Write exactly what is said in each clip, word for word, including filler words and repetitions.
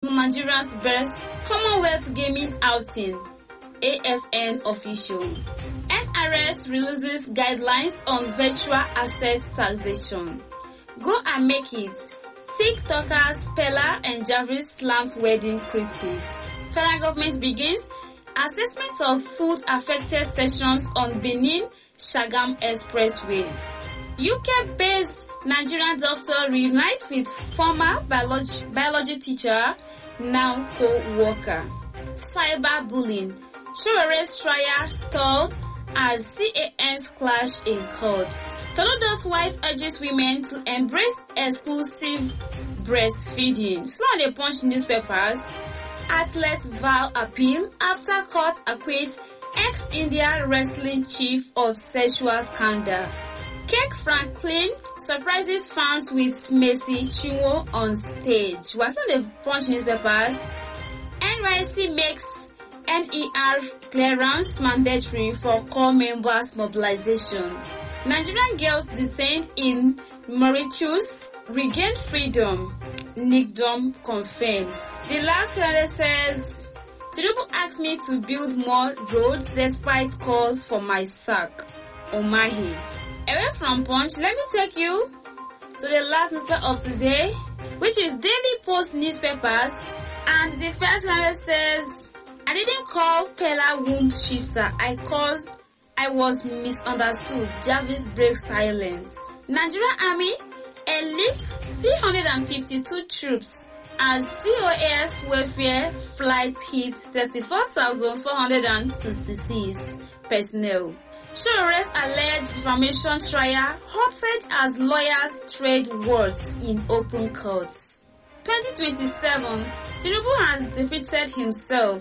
Nigeria's best Commonwealth Gaming outing. A F N official. N R S releases guidelines on virtual asset taxation. Go and make it. TikTokers Pella and Jarvis slams wedding critics. Federal government begins assessment of food affected sections on Benin Shagam Expressway. U K-based Nigerian doctor reunites with former biology, biology teacher, now co-worker. Cyberbullying. Showere's trial stalled as C A N's clash in court. Soludo's wife urges women to embrace exclusive breastfeeding. Slow on the Punch newspapers. Athletes vow appeal after court acquits ex-India wrestling chief of sexual scandal. Kirk Franklin surprises fans with Mercy Chinwo on stage. What's on the Punch newspapers? N Y C makes N E R clearance mandatory for core members mobilization. Nigerian girls detained in Mauritius regain freedom. Nickdom confirms. The last letter says, Tinubu asked me to build more roads despite calls for my sack. Omahi. Away from Punch, let me take you to the last newspaper of today, which is Daily Post newspapers. And the first letter says, I didn't call Pella womb shifter. I caused, I was misunderstood. Jarvis breaks silence. Nigerian Army enlists three hundred fifty-two troops as C O S welfare flight hits thirty-four thousand four hundred sixty-six personnel. Showere's alleged defamation trial halted as lawyers trade wars in open courts. twenty twenty-seven, Tinubu has defeated himself.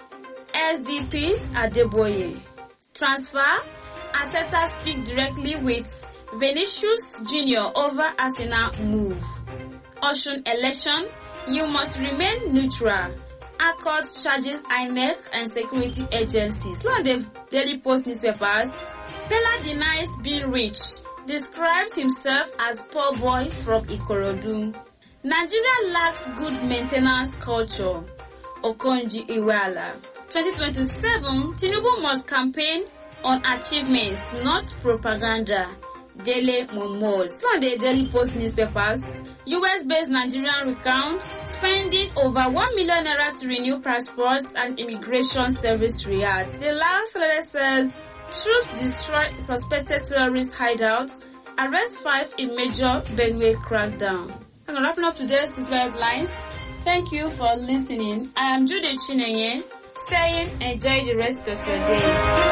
S D P Adeboye. Transfer. Arteta speak directly with Vinicius Junior over Arsenal move. Osun election. You must remain neutral. Accord charges I N E C and security agencies. Look at the Daily Post newspapers. Pella denies being rich. Describes himself as poor boy from Ikorodu. Nigeria lacks good maintenance culture. Okonji Iweala. twenty twenty-seven, Tinubu must campaign on achievements, not propaganda. Daily Momo. From the Daily Post newspapers, U S-based Nigerian recounts spending over one million naira to renew passports and immigration service rewards. The last letter says, troops destroy suspected terrorist hideouts, arrest five in major Benue crackdown. I'm wrapping up today's headlines. Thank you for listening. I am Jude Chinenye, saying enjoy the rest of your day.